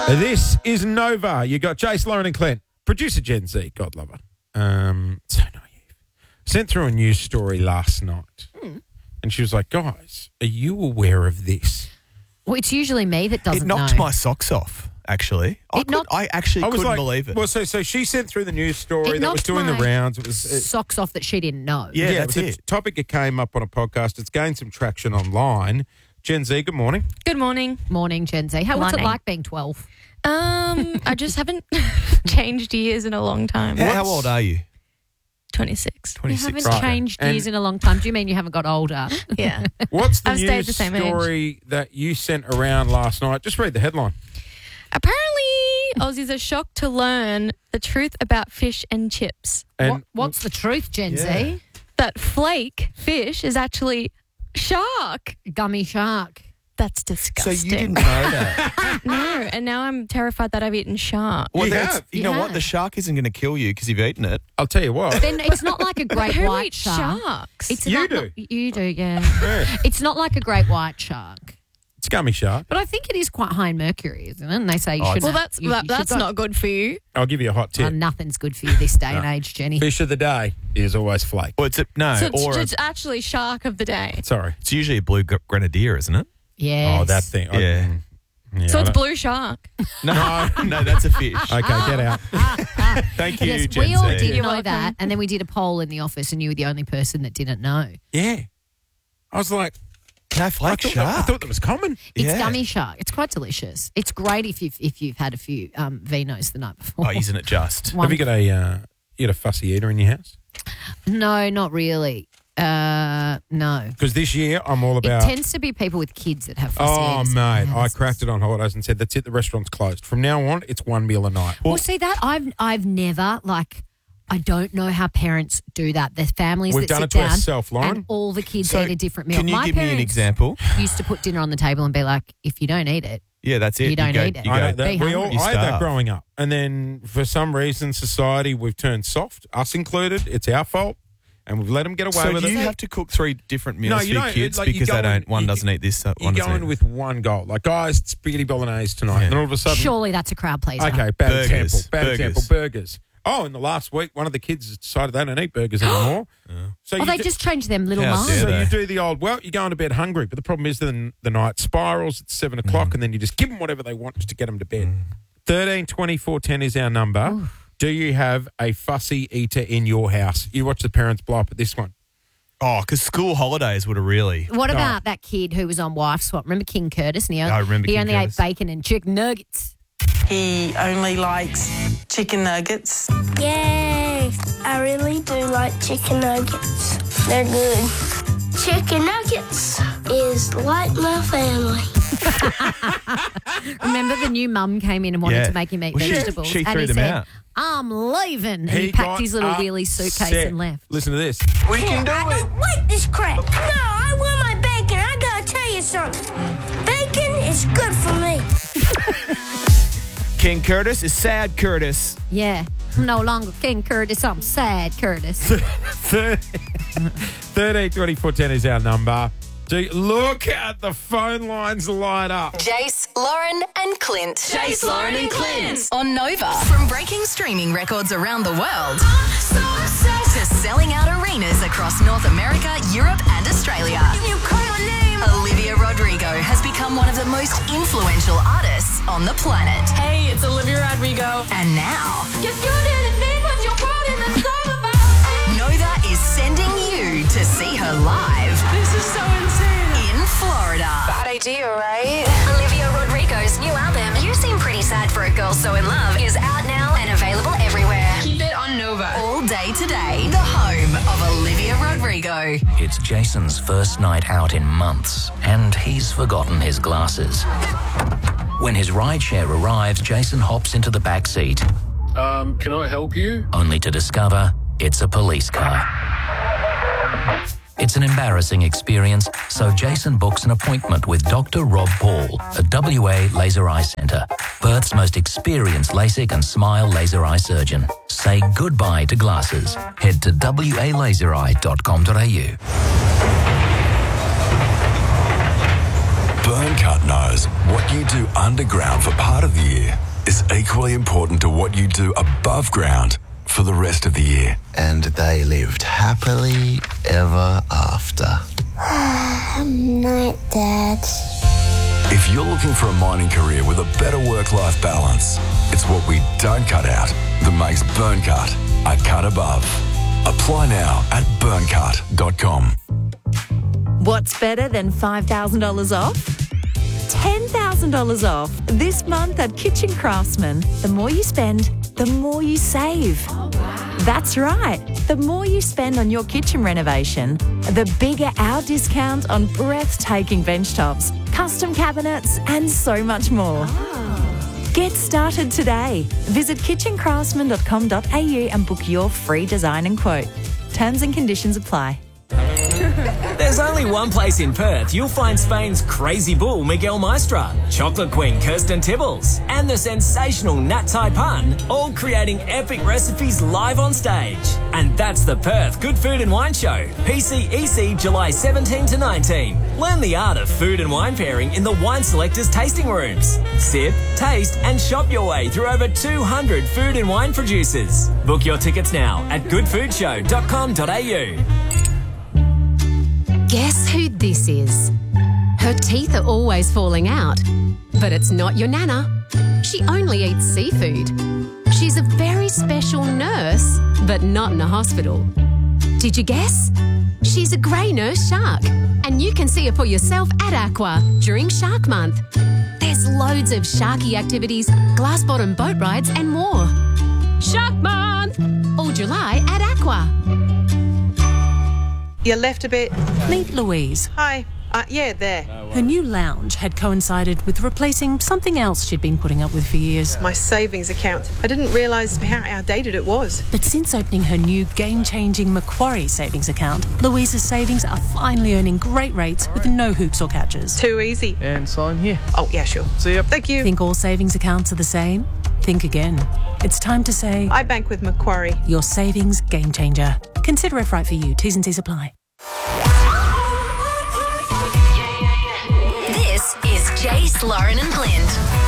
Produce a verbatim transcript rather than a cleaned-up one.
This is Nova. You got Jace, Lauren and Clint. Producer Gen Z, God love her. Um, so naive. Sent through a news story last night. Mm. And she was like, guys, are you aware of this? Well, it's usually me that doesn't It knocked know. my socks off, actually. I, It could, knocked- I actually I was couldn't like, believe it. Well, so so she sent through the news story It that was knocked doing the my rounds. It was it, Socks off that she didn't know. Yeah, it that's was a it. topic that came up on a podcast. It's gained some traction online. Gen Z, good morning. Good morning. Morning, Gen Z. How, what's it Morning. like being twelve? Um, I just haven't changed years in a long time. How, how old are you? twenty-six. You twenty-six. haven't Right. changed And- years in a long time. Do you mean you haven't got older? Yeah. What's the I've stayed news the same age. story that you sent around last night? Just read the headline. Apparently, Aussies are shocked to learn the truth about fish and chips. And What, what's the truth, Gen Yeah. Z? That flake fish is actually shark. Gummy shark. That's So disgusting. you didn't know that? No, and now I'm terrified that I've eaten shark. Well, You that's- have. You You know what? have. The shark isn't going to kill you because you've eaten it. I'll tell you what. Then it's not like a But great who white eats shark. sharks? It's You not, do. You do, yeah. Yeah. It's not like a great white shark. It's gummy shark. But I think it is quite high in mercury, isn't it? And they say you Oh, shouldn't. well, that's you, that, you that's should not good for you. I'll give you a hot Oh, tip. nothing's good for you this day and No. age, Jenny. Fish of the day is always flake. Well, it's a, no, So it's, or a- it's actually shark of the day. Sorry. it's usually a blue gr- grenadier, isn't it? Yes. Oh, that thing. I- Yeah. yeah, So I it's don't- blue shark. No, no, that's a fish. Okay, get out. Thank you, Yes, Gen we all Z. did You're know welcome. that, and then we did a poll in the office, and you were the only person that didn't know. Yeah. I was like, No, I flake thought, shark. I thought that was common. It's Yeah. gummy shark. It's quite delicious. It's great if you've if you've had a few um, vinos the night before. Oh, isn't it just? One- Have you got a uh, you got a fussy eater in your house? No, not really. Uh, no. Because this year I'm all It about. tends to be people with kids that have fussy Oh eaters. mate, Yeah, I this cracked is- it on holidays and said that's it. The restaurant's closed. From now on, it's one meal a night. Well, see that I've I've never like I don't know how parents do that. There's families We've that done sit it to down ourselves, Lauren. and all the kids So, eat a different meal. Can you My give me an parents example? used to put dinner on the table and be like, if you don't eat it, Yeah, that's it. You don't go, eat it. You I know go, that. Be We all, hungry. You I had that starve. growing up, and then for some reason, society we've turned soft, us included. It's our fault, and we've let them get away so with do you it. have to cook three different meals No, for you your don't. kids Like, you because go they don't? in- One you- doesn't eat this. uh, You One go doesn't in eat with one goal, like guys, it's spaghetti bolognese tonight, Yeah. and then all of a sudden, surely that's a crowd pleaser. okay, bad Burgers. example, bad Burgers. example, burgers. Oh, in the last week, one of the kids has decided they don't eat burgers anymore. So Oh, you they do- just change them little How minds. dare So they? you do the old, well, you're going to bed hungry, but the problem is then the night spirals at seven o'clock, and then you just give them whatever they want just to get them to bed. Thirteen twenty four ten is our number. Do you have a fussy eater in your house? You watch the parents blow up at this one. Oh, because school holidays would have really. What about that kid who was on Wife Swap? Remember King Curtis? And he, I remember he King only Curtis. ate bacon and chicken nuggets. He only likes chicken nuggets. Yay! I really do like chicken nuggets. They're good. Chicken nuggets is like my family. Remember the new mum came in and wanted Yeah. to make him eat Well, she- vegetables. she and threw he them said, out. I'm leaving. And he, got packed his little wheelie suitcase upset. and left. Listen to this. We can do I it. don't like this crap. No, I want my bacon. I gotta tell you something. Bacon is good for me. King Curtis is sad Curtis. Yeah. I'm no longer King Curtis. I'm sad Curtis. Thirteen twenty four ten is our number. Do you, look at the phone lines light up. Jace, Lauren, and Clint. Jace, Lauren, and Clint. On Nova. From breaking streaming records around the world to selling out arenas across North America, Europe, and Australia. You call my name. Olivia Rodrigo has become one of the most influential artists on the planet. Hey, it's Olivia Rodrigo. And now, If you didn't need what you wanted, it's all about me. Nova is sending you to see her live This is so insane. in Florida. Bad idea, right? Olivia Rodrigo's new album, You Seem Pretty Sad for a Girl So in Love, is out now and available everywhere. Keep it on Nova. All day today, the home of Olivia Rodrigo. It's Jason's first night out in months, and he's forgotten his glasses. When his rideshare arrives, Jason hops into the back seat, Um, can I help you? only to discover it's a police car. It's an embarrassing experience, so Jason books an appointment with Doctor Rob Paul at W A Laser Eye Centre, Perth's most experienced LASIK and SMILE laser eye surgeon. Say goodbye to glasses. Head to w a laser eye dot com dot a u. Burn Burncut knows what you do underground for part of the year is equally important to what you do above ground for the rest of the year. And they lived happily ever after. Night, Dad. If you're looking for a mining career with a better work-life balance, it's what we don't cut out that makes Burncut a cut above. Apply now at burncut dot com. What's better than five thousand dollars off? ten thousand dollars off this month at Kitchen Craftsman. The more you spend, the more you save. That's right. The more you spend on your kitchen renovation, the bigger our discount on breathtaking bench tops, custom cabinets, and so much more. Get started today. Visit kitchen craftsman dot com dot a u and book your free design and quote. Terms and conditions apply. There's only one place in Perth you'll find Spain's crazy bull Miguel Maestra, chocolate queen Kirsten Tibbles, and the sensational Nat Tai Pun, all creating epic recipes live on stage. And that's the Perth Good Food and Wine Show, P C E C July seventeenth to nineteenth. Learn the art of food and wine pairing in the Wine Selectors tasting rooms. Sip, taste and shop your way through over two hundred food and wine producers. Book your tickets now at good food show dot com dot a u. Guess who this is? Her teeth are always falling out, but it's not your nana. She only eats seafood. She's a very special nurse, but not in a hospital. Did you guess? She's a grey nurse shark, and you can see her for yourself at Aqua during Shark Month. There's loads of sharky activities, glass bottom boat rides and more. Shark Month! All July at Aqua. You left a bit. Meet Louise. Hi. Uh, yeah, there. Her new lounge had coincided with replacing something else she'd been putting up with for years. My savings account. I didn't realise how outdated it was. But since opening her new game-changing Macquarie savings account, Louise's savings are finally earning great rates with no hoops or catches. Too easy. And sign here. Oh, yeah, sure. See ya. Thank you. Think all savings accounts are the same? Think again. It's time to say... I bank with Macquarie. Your savings game changer. Consider if right for you. T's and C's apply. This is Jace, Lauren and Clint.